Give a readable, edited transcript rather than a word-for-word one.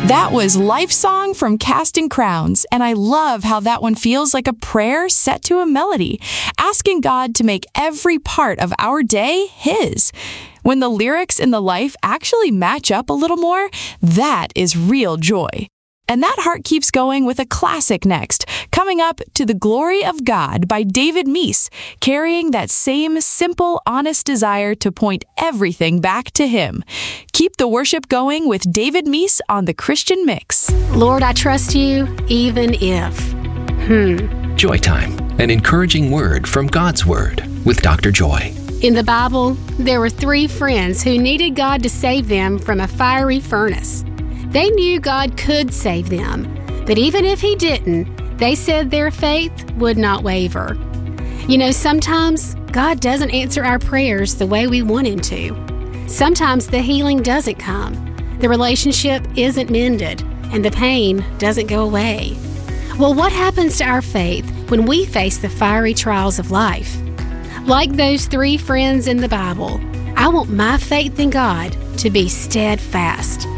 That was Life Song from Casting Crowns, and I love how that one feels like a prayer set to a melody, asking God to make every part of our day His. When the lyrics in the life actually match up a little more, that is real joy. And that heart keeps going with a classic next, coming up To the Glory of God by David Meece, carrying that same simple, honest desire to point everything back to Him. Keep the worship going with David Meece on The Christian Mix. Lord, I trust you even if. Joy Time, an encouraging word from God's Word with Dr. Joy. In the Bible, there were 3 friends who needed God to save them from a fiery furnace. They knew God could save them, but even if He didn't, they said their faith would not waver. You know, sometimes God doesn't answer our prayers the way we want Him to. Sometimes the healing doesn't come, the relationship isn't mended, and the pain doesn't go away. Well, what happens to our faith when we face the fiery trials of life? Like those 3 friends in the Bible, I want my faith in God to be steadfast.